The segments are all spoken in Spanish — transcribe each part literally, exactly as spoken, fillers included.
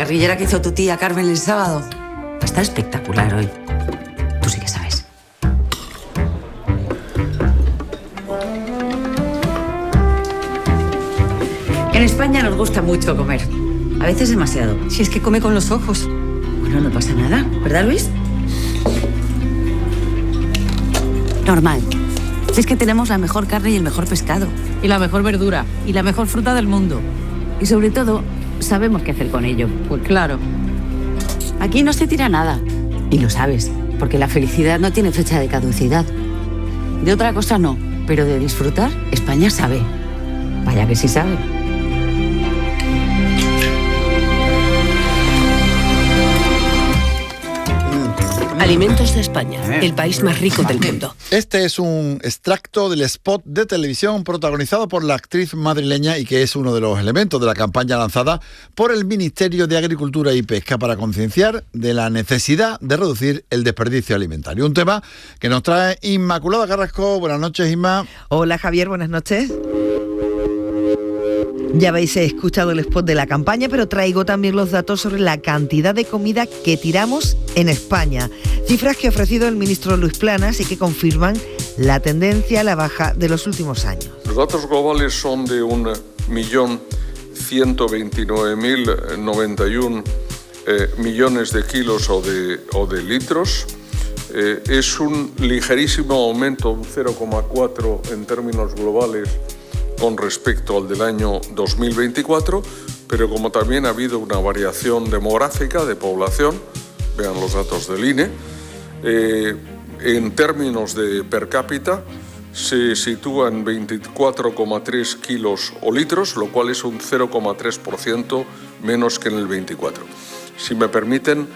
parrillera que hizo tu tía Carmen el sábado va a estar espectacular hoy. Tú sí que sabes. En España nos gusta mucho comer. A veces demasiado. Si es que come con los ojos. Bueno, no pasa nada, ¿verdad, Luis? Normal. Si es que tenemos la mejor carne y el mejor pescado. Y la mejor verdura. Y la mejor fruta del mundo. Y sobre todo, sabemos qué hacer con ello. Pues claro. Aquí no se tira nada. Y lo sabes, porque la felicidad no tiene fecha de caducidad. De otra cosa no, pero de disfrutar, España sabe. Vaya que sí sabe. Alimentos de España, el país más rico del mundo. Este es un extracto del spot de televisión protagonizado por la actriz madrileña y que es uno de los elementos de la campaña lanzada por el Ministerio de Agricultura y Pesca para concienciar de la necesidad de reducir el desperdicio alimentario. Un tema que nos trae Inmaculada Carrasco. Buenas noches, Inma. Hola, Javier, buenas noches. Ya habéis escuchado el spot de la campaña, pero traigo también los datos sobre la cantidad de comida que tiramos en España. Cifras que ha ofrecido el ministro Luis Planas y que confirman la tendencia a la baja de los últimos años. Los datos globales son de un millón ciento veintinueve mil noventa y uno eh, millones de kilos o de, o de litros. Eh, es un ligerísimo aumento, un cero coma cuatro en términos globales con respecto al del año dos mil veinticuatro, pero como también ha habido una variación demográfica de población, vean los datos del I N E, eh, en términos de per cápita se sitúa en veinticuatro coma tres kilos o litros, lo cual es un cero coma tres por ciento menos que en el veinticuatro. Si me permiten,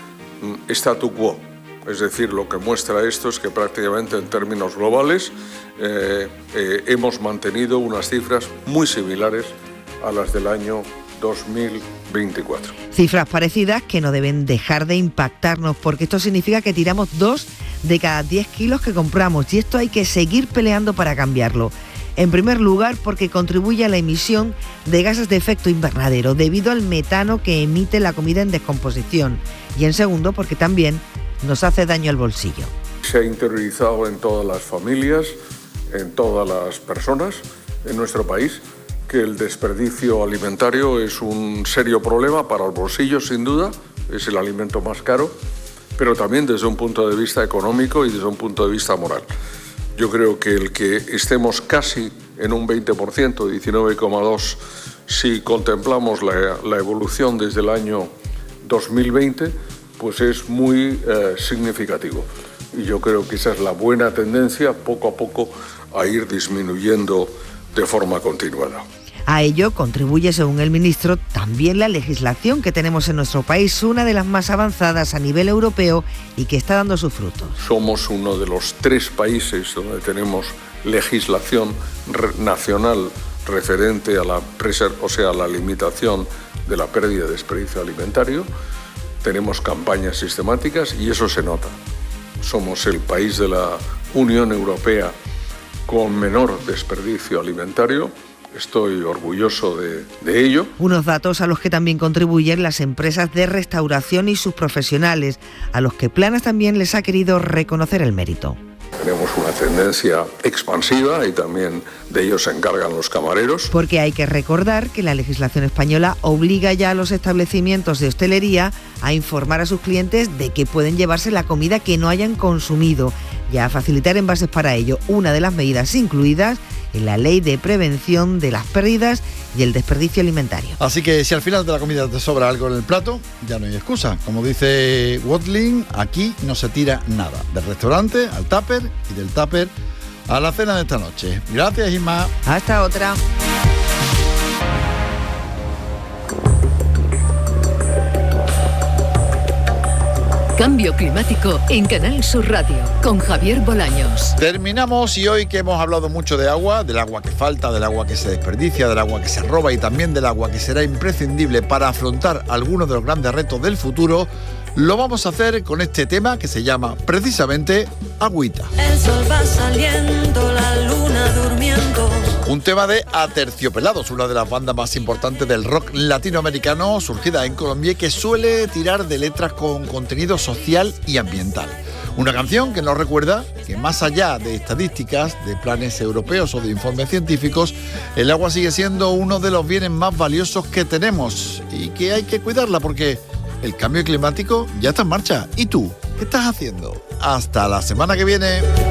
statu quo. Es decir, lo que muestra esto es que prácticamente en términos globales eh, eh, hemos mantenido unas cifras muy similares a las del año dos mil veinticuatro. Cifras parecidas que no deben dejar de impactarnos, porque esto significa que tiramos dos de cada diez kilos que compramos y esto hay que seguir peleando para cambiarlo. En primer lugar, porque contribuye a la emisión de gases de efecto invernadero debido al metano que emite la comida en descomposición. Y en segundo, porque también nos hace daño al bolsillo. Se ha interiorizado en todas las familias, en todas las personas en nuestro país, que el desperdicio alimentario es un serio problema para el bolsillo, sin duda, es el alimento más caro, pero también desde un punto de vista económico y desde un punto de vista moral. Yo creo que el que estemos casi en un veinte por ciento, diecinueve coma dos, si contemplamos la, la evolución desde el año dos mil veinte, pues es muy eh, significativo. Y yo creo que esa es la buena tendencia, poco a poco, a ir disminuyendo de forma continuada. A ello contribuye, según el ministro, también la legislación que tenemos en nuestro país, una de las más avanzadas a nivel europeo y que está dando sus frutos. Somos uno de los tres países donde tenemos legislación re- nacional referente a la, preser- o sea, a la limitación de la pérdida de desperdicio alimentario. Tenemos campañas sistemáticas y eso se nota. Somos el país de la Unión Europea con menor desperdicio alimentario. Estoy orgulloso de, de ello. Unos datos a los que también contribuyen las empresas de restauración y sus profesionales, a los que Planas también les ha querido reconocer el mérito. Tenemos una tendencia expansiva y también de ello se encargan los camareros. Porque hay que recordar que la legislación española obliga ya a los establecimientos de hostelería a informar a sus clientes de que pueden llevarse la comida que no hayan consumido y a facilitar envases para ello, una de las medidas incluidas en la Ley de Prevención de las Pérdidas y el Desperdicio Alimentario. Así que si al final de la comida te sobra algo en el plato, ya no hay excusa. Como dice Watling, aquí no se tira nada. Del restaurante al tupper y del tupper a la cena de esta noche. Gracias, Isma. Hasta otra. Cambio climático en Canal Sur Radio con Javier Bolaños. Terminamos y hoy que hemos hablado mucho de agua, del agua que falta, del agua que se desperdicia, del agua que se roba y también del agua que será imprescindible para afrontar algunos de los grandes retos del futuro, lo vamos a hacer con este tema que se llama precisamente Agüita. El sol va saliendo, la luna durmiendo. Un tema de Aterciopelados, una de las bandas más importantes del rock latinoamericano, surgida en Colombia y que suele tirar de letras con contenido social y ambiental. Una canción que nos recuerda que más allá de estadísticas, de planes europeos o de informes científicos, el agua sigue siendo uno de los bienes más valiosos que tenemos y que hay que cuidarla porque el cambio climático ya está en marcha. ¿Y tú? ¿Qué estás haciendo? Hasta la semana que viene.